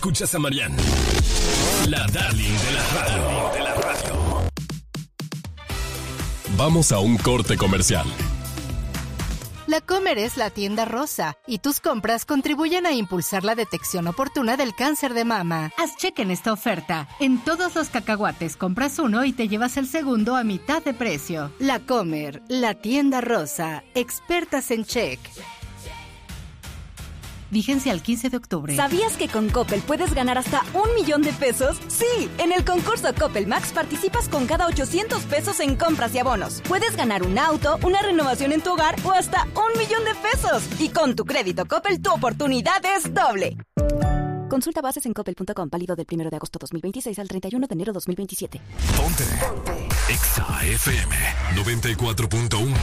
Escuchas a Marianne, la darling de la radio. Vamos a un corte comercial. La Comer es la tienda rosa y tus compras contribuyen a impulsar la detección oportuna del cáncer de mama. Haz cheque en esta oferta. En todos los cacahuates compras uno y te llevas el segundo a mitad de precio. La Comer, la tienda rosa, expertas en check. Vigencia al 15 de octubre. ¿Sabías que con Coppel puedes ganar hasta 1,000,000 de pesos? Sí, en el concurso Coppel Max participas con cada 800 pesos en compras y abonos. Puedes ganar un auto, una renovación en tu hogar o hasta 1,000,000 de pesos. Y con tu crédito Coppel, tu oportunidad es doble. Consulta bases en coppel.com, válido del 1 de agosto 2026 al 31 de enero 2027. Ponte. Exa FM 94.1.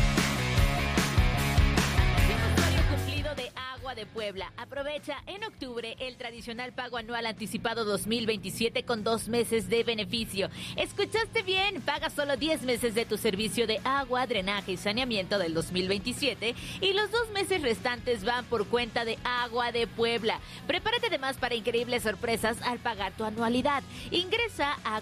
De Puebla. Aprovecha en octubre el tradicional pago anual anticipado 2027 con 2 meses de beneficio. ¿Escuchaste bien? Paga solo 10 meses de tu servicio de agua, drenaje y saneamiento del 2027 y los 2 meses restantes van por cuenta de Agua de Puebla. Prepárate además para increíbles sorpresas al pagar tu anualidad. Ingresa a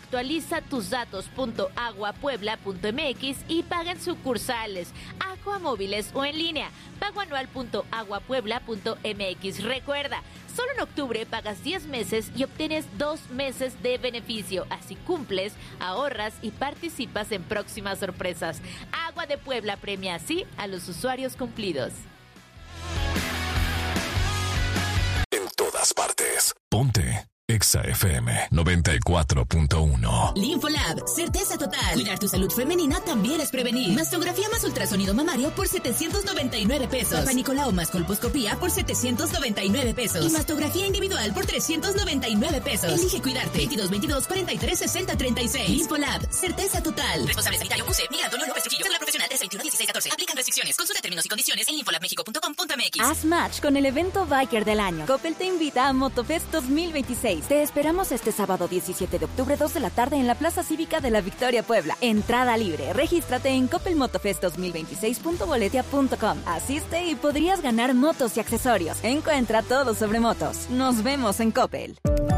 actualizatusatos.aguapuebla.mx y paga en sucursales, Aquamóviles o en línea. Pagoanual.aguapuebla.mx. Recuerda, solo en octubre pagas 10 meses y obtienes 2 meses de beneficio. Así cumples, ahorras y participas en próximas sorpresas. Agua de Puebla premia así a los usuarios cumplidos. En todas partes. Ponte. Exa FM 94.1. Linfolab, certeza total. Cuidar tu salud femenina también es prevenir. Mastografía más ultrasonido mamario por 799 pesos. Papá Nicolau más colposcopía por 799 pesos. Y mastografía individual por 399 pesos. Elige cuidarte. 2222 43 60 36. Linfolab, certeza total. Responsable sanitario CUSE, Miguel Antonio López Trujillo. Cédula profesional 321 16 14. Aplican restricciones. Consulta términos y condiciones en linfolabmexico.com.mx. Haz match con el evento Biker del año. Coppel te invita a Motofest 2026. Te esperamos este sábado 17 de octubre, 2 de la tarde en la Plaza Cívica de la Victoria, Puebla. Entrada libre. Regístrate en coppelmotofest2026.boletia.com. Asiste y podrías ganar motos y accesorios. Encuentra todo sobre motos. Nos vemos en Coppel.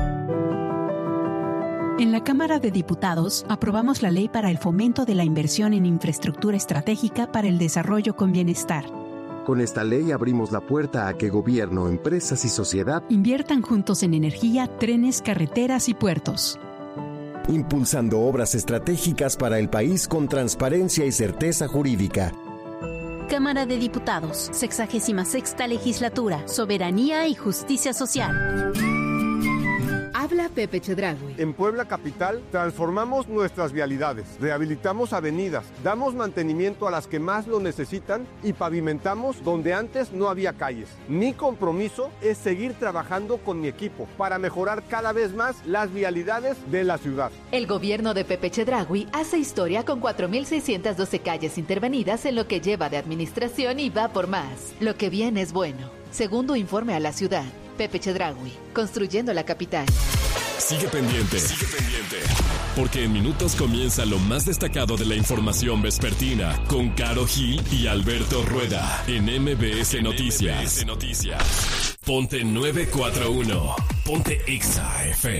En la Cámara de Diputados aprobamos la ley para el fomento de la inversión en infraestructura estratégica para el desarrollo con bienestar. Con esta ley abrimos la puerta a que gobierno, empresas y sociedad inviertan juntos en energía, trenes, carreteras y puertos. Impulsando obras estratégicas para el país con transparencia y certeza jurídica. Cámara de Diputados, 66ª Legislatura, Soberanía y Justicia Social. Habla Pepe Chedraui. En Puebla Capital transformamos nuestras vialidades, rehabilitamos avenidas, damos mantenimiento a las que más lo necesitan y pavimentamos donde antes no había calles. Mi compromiso es seguir trabajando con mi equipo para mejorar cada vez más las vialidades de la ciudad. El gobierno de Pepe Chedraui hace historia con 4,612 calles intervenidas en lo que lleva de administración y va por más. Lo que viene es bueno. Segundo informe a la ciudad. Pepe Chedraui, construyendo la capital. Sigue pendiente, porque en minutos comienza lo más destacado de la información vespertina con Caro Gil y Alberto Rueda en MBS Noticias. Ponte 941, ponte Exa FM.